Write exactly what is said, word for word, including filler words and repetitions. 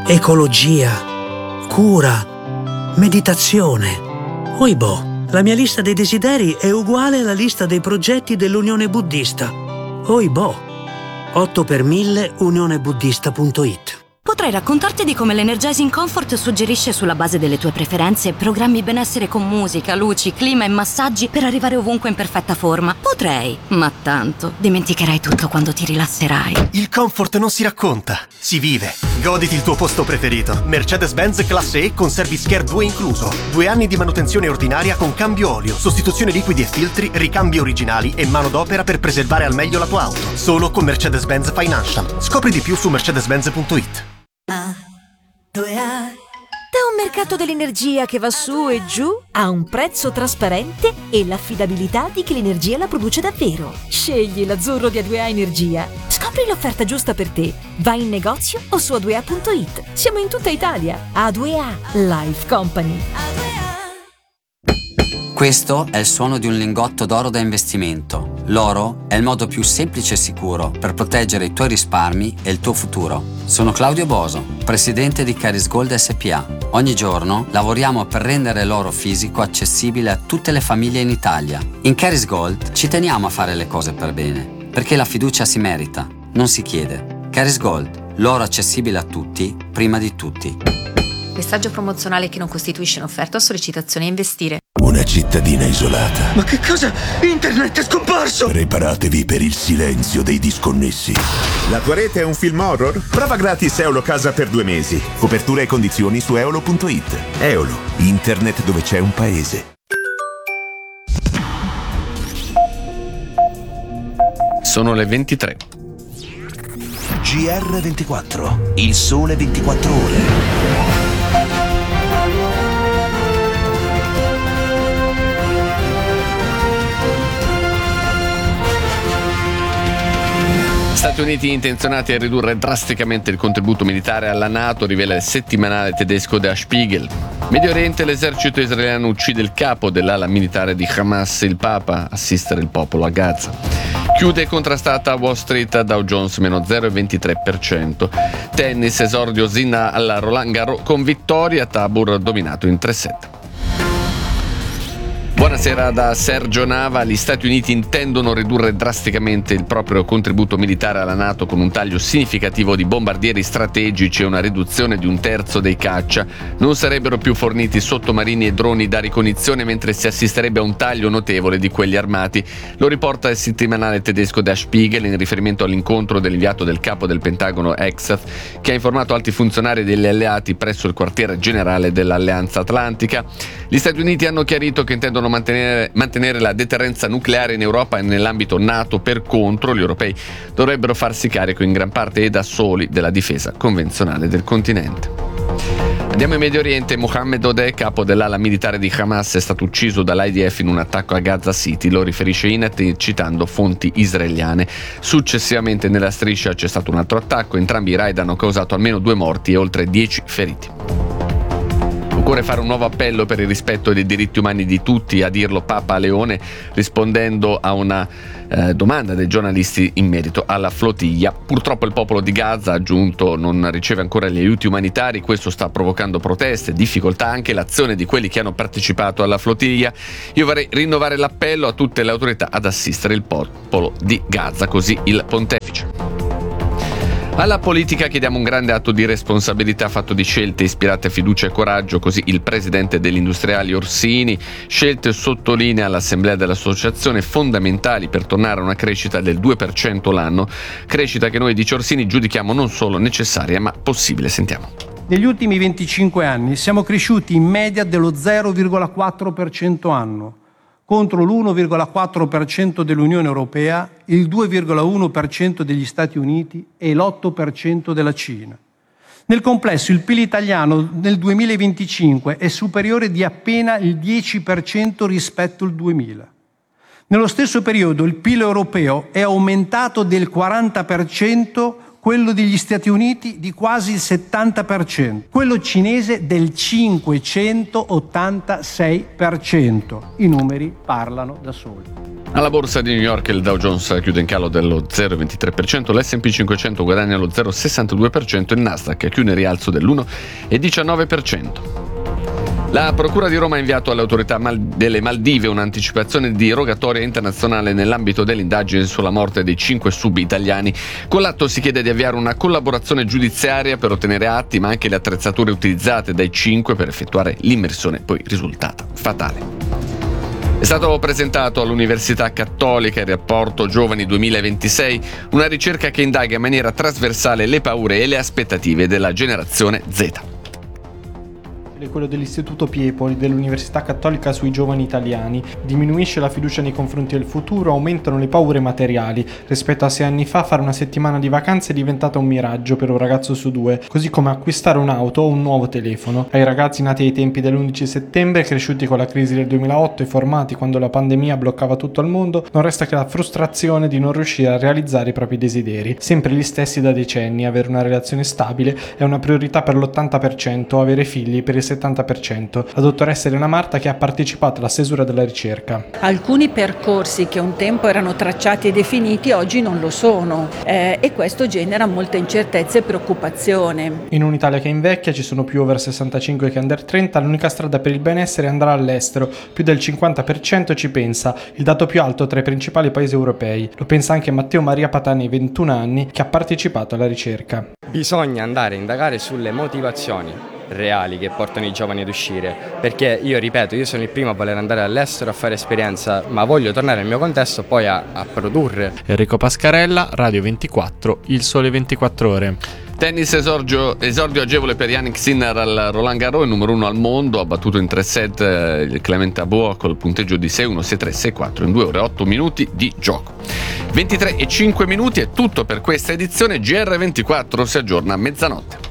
ecologia, cura, meditazione. Oibo, la mia lista dei desideri è uguale alla lista dei progetti dell'Unione Buddista. Oibo, otto per mille unione buddista punto it. Potrei raccontarti di come l'Energizing Comfort suggerisce sulla base delle tue preferenze programmi benessere con musica, luci, clima e massaggi per arrivare ovunque in perfetta forma. Potrei, ma tanto dimenticherai tutto quando ti rilasserai. Il comfort non si racconta, si vive. Goditi il tuo posto preferito. Mercedes-Benz Classe E con Service Care due incluso. Due anni di manutenzione ordinaria con cambio olio, sostituzione liquidi e filtri, ricambi originali e manodopera per preservare al meglio la tua auto. Solo con Mercedes-Benz Financial. Scopri di più su mercedes benz punto it. A, due A. Da un mercato dell'energia che va su e giù a un prezzo trasparente e l'affidabilità di chi l'energia la produce davvero. Scegli l'azzurro di A due A Energia. Scopri l'offerta giusta per te. Vai in negozio o su a due a punto it. Siamo in tutta Italia. A due A Life Company. Questo è il suono di un lingotto d'oro da investimento. L'oro è il modo più semplice e sicuro per proteggere i tuoi risparmi e il tuo futuro. Sono Claudio Boso, presidente di Caris Gold S P A. Ogni giorno lavoriamo per rendere l'oro fisico accessibile a tutte le famiglie in Italia. In Caris Gold ci teniamo a fare le cose per bene, perché la fiducia si merita, non si chiede. Caris Gold, l'oro accessibile a tutti, prima di tutti. Messaggio promozionale che non costituisce un'offerta o sollecitazione a investire. Una cittadina isolata. Ma che cosa? Internet è scomparso! Preparatevi per il silenzio dei disconnessi. La tua rete è un film horror? Prova gratis Eolo Casa per due mesi. Copertura e condizioni su eolo punto it. Eolo, internet dove c'è un paese. Sono le ventitré. G R ventiquattro, il sole ventiquattro ore. Stati Uniti intenzionati a ridurre drasticamente il contributo militare alla NATO, rivela il settimanale tedesco Der Spiegel. Medio Oriente, l'esercito israeliano uccide il capo dell'ala militare di Hamas, il Papa, assistere il popolo a Gaza. Chiude contrastata a Wall Street, Dow Jones meno zero virgola ventitré per cento. Tennis, esordio Sinner alla Roland Garros con vittoria, Tabor dominato in tre set. Buonasera da Sergio Nava. Gli Stati Uniti intendono ridurre drasticamente il proprio contributo militare alla NATO con un taglio significativo di bombardieri strategici e una riduzione di un terzo dei caccia. Non sarebbero più forniti sottomarini e droni da ricognizione, mentre si assisterebbe a un taglio notevole di quelli armati. Lo riporta il settimanale tedesco Der Spiegel in riferimento all'incontro dell'inviato del capo del Pentagono Exath, che ha informato alti funzionari degli alleati presso il quartiere generale dell'Alleanza Atlantica. Gli Stati Uniti hanno chiarito che intendono Mantenere, mantenere la deterrenza nucleare in Europa e nell'ambito NATO. Per contro, gli europei dovrebbero farsi carico in gran parte e da soli della difesa convenzionale del continente. Andiamo in Medio Oriente. Mohammed Odeh, capo dell'ala militare di Hamas, è stato ucciso dall'I D F in un attacco a Gaza City, lo riferisce I N E T citando fonti israeliane. Successivamente nella striscia c'è stato un altro attacco, entrambi i raid hanno causato almeno due morti e oltre dieci feriti. Occorre fare un nuovo appello per il rispetto dei diritti umani di tutti, a dirlo Papa Leone rispondendo a una eh, domanda dei giornalisti in merito alla flottiglia. Purtroppo il popolo di Gaza, ha aggiunto, non riceve ancora gli aiuti umanitari, questo sta provocando proteste, difficoltà anche l'azione di quelli che hanno partecipato alla flottiglia. Io vorrei rinnovare l'appello a tutte le autorità ad assistere il popolo di Gaza, così il pontefice. Alla politica chiediamo un grande atto di responsabilità fatto di scelte ispirate a fiducia e coraggio, così il presidente degli industriali Orsini. Scelte, sottolinea all'assemblea dell'associazione, fondamentali per tornare a una crescita del due per cento l'anno, crescita che noi, dice Orsini, giudichiamo non solo necessaria ma possibile. Sentiamo. Negli ultimi venticinque anni siamo cresciuti in media dello zero virgola quattro per cento anno, contro l'uno virgola quattro per cento dell'Unione Europea, il due virgola uno per cento degli Stati Uniti e l'otto per cento della Cina. Nel complesso il P I L italiano nel duemilaventicinque è superiore di appena il dieci per cento rispetto al duemila. Nello stesso periodo il P I L europeo è aumentato del quaranta per cento quello degli Stati Uniti di quasi il settanta per cento, quello cinese del cinquecentottantasei per cento. I numeri parlano da soli. Alla borsa di New York il Dow Jones chiude in calo dello zero virgola ventitré per cento, l'S and P cinquecento guadagna lo zero virgola sessantadue per cento e il Nasdaq chiude in rialzo dell'uno virgola diciannove per cento. La Procura di Roma ha inviato alle autorità mal- delle Maldive un'anticipazione di rogatoria internazionale nell'ambito dell'indagine sulla morte dei cinque sub-italiani. Con l'atto si chiede di avviare una collaborazione giudiziaria per ottenere atti, ma anche le attrezzature utilizzate dai cinque per effettuare l'immersione, poi risultata fatale. È stato presentato all'Università Cattolica il rapporto Giovani duemilaventisei, una ricerca che indaga in maniera trasversale le paure e le aspettative della generazione Z. Quello dell'Istituto Piepoli dell'Università Cattolica sui giovani italiani. Diminuisce la fiducia nei confronti del futuro, aumentano le paure materiali. Rispetto a sei anni fa, fare una settimana di vacanze è diventata un miraggio per un ragazzo su due, così come acquistare un'auto o un nuovo telefono. Ai ragazzi nati ai tempi dell'undici settembre, cresciuti con la crisi del duemilaotto e formati quando la pandemia bloccava tutto il mondo, non resta che la frustrazione di non riuscire a realizzare i propri desideri. Sempre gli stessi da decenni: avere una relazione stabile è una priorità per l'ottanta per cento, avere figli per il settanta per cento. La dottoressa Elena Marta, che ha partecipato alla stesura della ricerca. Alcuni percorsi che un tempo erano tracciati e definiti oggi non lo sono, eh, e questo genera molta incertezza e preoccupazione. In un'Italia che invecchia, ci sono più over sessantacinque che under trenta, l'unica strada per il benessere è andare all'estero. Più del cinquanta per cento ci pensa, il dato più alto tra i principali paesi europei. Lo pensa anche Matteo Maria Patani, ventuno anni, che ha partecipato alla ricerca. Bisogna andare a indagare sulle motivazioni reali che portano i giovani ad uscire, perché io ripeto, io sono il primo a voler andare all'estero a fare esperienza, ma voglio tornare al mio contesto poi a, a produrre. Enrico Pascarella, Radio ventiquattro, Il Sole ventiquattro Ore. Tennis esordio, esordio agevole per Yannick Sinner al Roland Garros, il numero uno al mondo, ha battuto in tre set eh, il Clement Aboa col punteggio di sei uno, sei tre, sei quattro in due ore e otto minuti di gioco. ventitré e cinque minuti è tutto per questa edizione. G R ventiquattro si aggiorna a mezzanotte.